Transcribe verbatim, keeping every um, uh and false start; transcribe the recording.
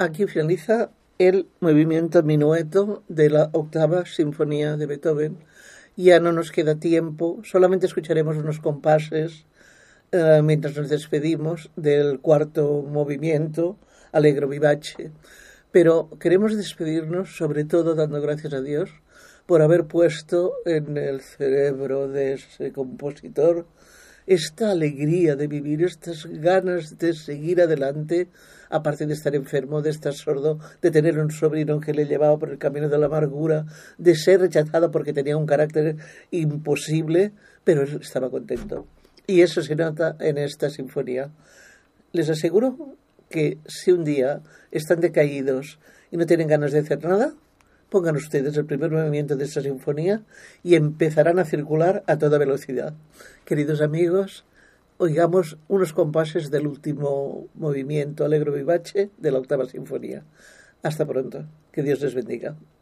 Aquí finaliza el movimiento minueto de la octava sinfonía de Beethoven. Ya no nos queda tiempo, solamente escucharemos unos compases eh, mientras nos despedimos del cuarto movimiento, Allegro vivace. Pero queremos despedirnos sobre todo dando gracias a Dios por haber puesto en el cerebro de ese compositor esta alegría de vivir, estas ganas de seguir adelante, aparte de estar enfermo, de estar sordo, de tener un sobrino que le llevaba por el camino de la amargura, de ser rechazado porque tenía un carácter imposible, pero él estaba contento. Y eso se nota en esta sinfonía. Les aseguro que si un día están decaídos y no tienen ganas de hacer nada, pongan ustedes el primer movimiento de esta sinfonía y empezarán a circular a toda velocidad. Queridos amigos, oigamos unos compases del último movimiento Allegro vivace de la octava sinfonía. Hasta pronto. Que Dios les bendiga.